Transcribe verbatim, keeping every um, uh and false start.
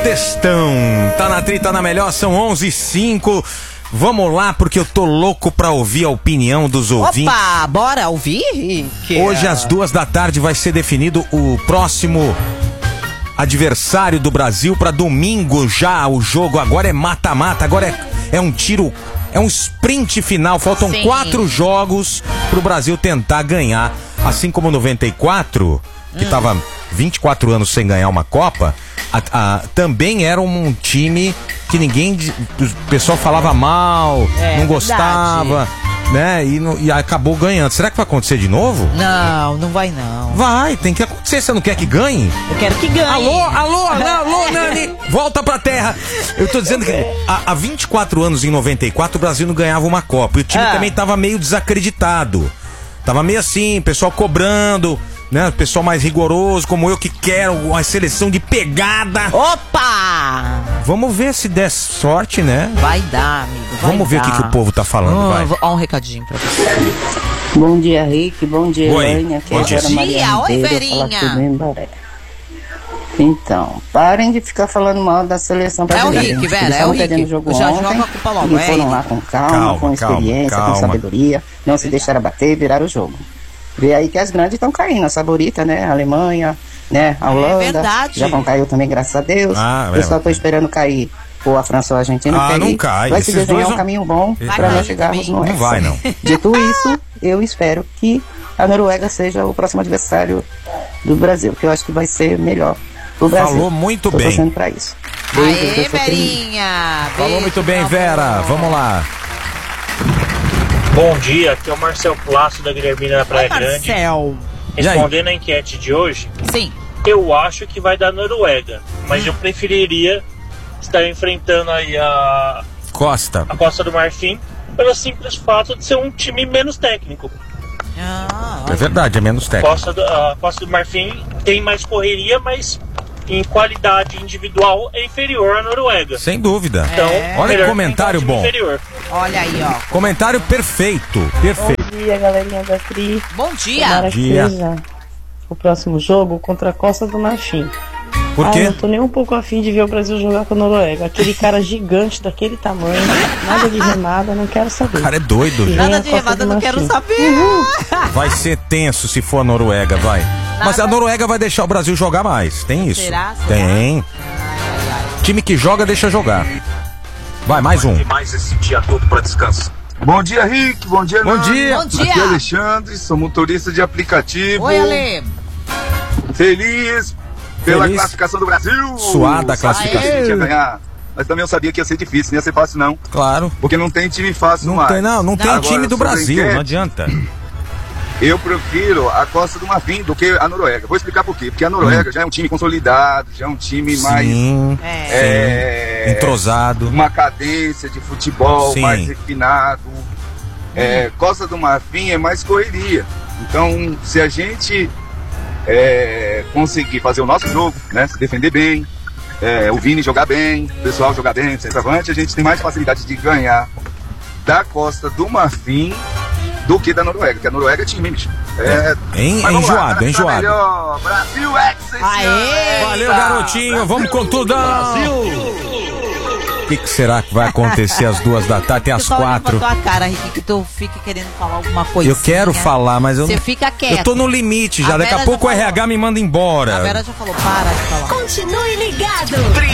Textão, tá na tri, tá na melhor, são onze e cinco. Vamos lá, porque eu tô louco pra ouvir a opinião dos ouvintes. Opa, bora ouvir? Que Hoje, é... às duas da tarde, vai ser definido o próximo adversário do Brasil pra domingo já. O jogo agora é mata-mata, agora é, é um tiro, é um sprint final. Faltam Sim. quatro jogos pro Brasil tentar ganhar. Assim como noventa e quatro, que hum. tava vinte e quatro anos sem ganhar uma Copa, a, a, também era um time que ninguém, o pessoal falava mal, é, não gostava, verdade. né? E, no, e acabou ganhando. Será que vai acontecer de novo? Não, não vai não. Vai, tem que acontecer. Você não quer que ganhe? Eu quero que ganhe. Alô, alô, alô, alô, Nani, volta pra terra. Eu tô dizendo que há, há vinte e quatro anos, em noventa e quatro, o Brasil não ganhava uma Copa. E o time ah. também tava meio desacreditado. Tava meio assim, pessoal cobrando, né? Pessoal mais rigoroso, como eu, que quero uma seleção de pegada. Opa! Vamos ver se der sorte, né? Vai dar, amigo. Vai Vamos ver dar. o que, que o povo tá falando, oh, vai. Ó um recadinho pra você. Bom dia, Rick. Bom dia, Oi. Elaine. Aqui Bom é dia. a Maria Oi, Ribeiro, Verinha. falar tudo em Baré. Então, parem de ficar falando mal da seleção brasileira. É o Rick, Vera, Eles é o perdendo Rick. jogo Já ontem, joga a culpa logo, eles é foram ele. lá com calma, Calma, com experiência, calma, com calma. sabedoria, não se deixaram bater e viraram o jogo. Vê aí que as grandes estão caindo, a Saborita, né, a Alemanha, né, a Holanda, É verdade. Japão caiu também, graças a Deus. Ah, Eu só é. tô esperando cair ou a França ou a Argentina, Ah, que não aí cai. vai se Esses desenhar dois um não- caminho bom Vai para cair nós chegarmos também. no Não Hexa. vai, não. Dito isso, eu espero que a Noruega seja o próximo adversário do Brasil, que eu acho que vai ser melhor pro Brasil. Falou muito Tô bem. torcendo pra isso. Beijos, Aê, eu sou feliz. Verinha. Falou Beijo, muito bem, meu Vera. amor. Vamos lá. Bom dia, aqui é o Marcel Plácido da Guilhermina da Praia Oi, Grande. Marcel. E aí? Respondendo a enquete de hoje, Sim. eu acho que vai dar Noruega, mas eu preferiria estar enfrentando aí a, Costa. a Costa do Marfim pelo simples fato de ser um time menos técnico. Ah, É verdade, é menos técnico. Costa do, a Costa do Marfim tem mais correria, mas em qualidade individual é inferior à Noruega. Sem dúvida. Então, É. Olha que melhor comentário enfrentar o time bom. inferior. olha aí, ó. Comentário perfeito. Perfeito. Bom dia, galerinha da Tri. Bom dia. Tomara que Dia. seja o próximo jogo contra a Costa do Marfim. Por Ah, quê? não tô nem um pouco afim de ver o Brasil jogar com a Noruega. Aquele cara gigante daquele tamanho, nada de remada, não quero saber. O cara é doido, gente. Nada a de Costa remada, do não quero Marfim. saber. Vai ser tenso se for a Noruega, vai. Mas a Noruega vai deixar o Brasil jogar mais. Tem isso. Será? Será? Tem. Time que joga, deixa jogar. Vai, mais um. Mais esse dia todo para descanso. Bom dia, Rick. Bom dia, Bom Nani. dia. Bom dia. Aqui é Alexandre, sou motorista de aplicativo. Oi, Ale. Feliz pela Feliz. classificação do Brasil. Suada a classificação. Sabia que a gente ia ganhar, mas também eu sabia que ia ser difícil, não ia ser fácil não. Claro. Porque não tem time fácil Não mais. tem, não, não tem Agora, time do sobre a Brasil, enquete, não adianta. Eu prefiro a Costa do Marfim do que a Noruega. Vou explicar por quê. Porque a Noruega já é um time consolidado, já é um time mais... Sim, É. É, entrosado. uma cadência de futebol Sim. mais refinado. É, Costa do Marfim é mais correria. Então, se a gente é, conseguir fazer o nosso jogo, né, se defender bem, é, o Vini jogar bem, o pessoal jogar bem, o centroavante, a gente tem mais facilidade de ganhar da Costa do Marfim do que da Noruega, porque a Noruega é time, bicho. É, Hein? mas É vamos lá, enjoado, é pra enjoado. melhor. Brasil X esse Aê! ano. Valeu, Eita! garotinho. Vamos com tudo. O que, que será que vai acontecer às duas da tarde? Tem às Eu tô olhando quatro. pra tua cara, Rick, que tu fica querendo falar alguma coisa. Eu quero falar, mas eu Você não... fica quieto. Eu tô no limite já. A Daqui a Vera pouco o já R falou. H me manda embora. A Vera já falou, para de falar. Continue ligado.